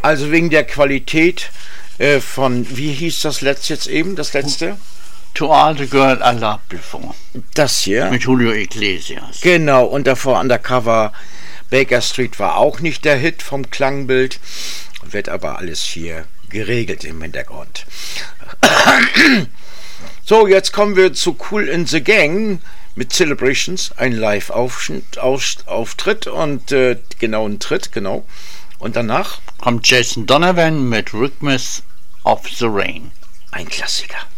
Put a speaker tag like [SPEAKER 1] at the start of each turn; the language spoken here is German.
[SPEAKER 1] Also wegen der Qualität von, wie hieß das letzte?
[SPEAKER 2] To All the Girl I Loved Before.
[SPEAKER 1] Das hier?
[SPEAKER 2] Mit Julio Iglesias.
[SPEAKER 1] Genau, und davor Undercover Baker Street war auch nicht der Hit vom Klangbild, wird aber alles hier geregelt im Hintergrund. So, jetzt kommen wir zu Kool in the Gang mit Celebrations, ein Live-Auftritt und ein Tritt, genau. Und danach
[SPEAKER 2] kommt Jason Donovan mit Rhythms of the Rain.
[SPEAKER 1] Ein Klassiker.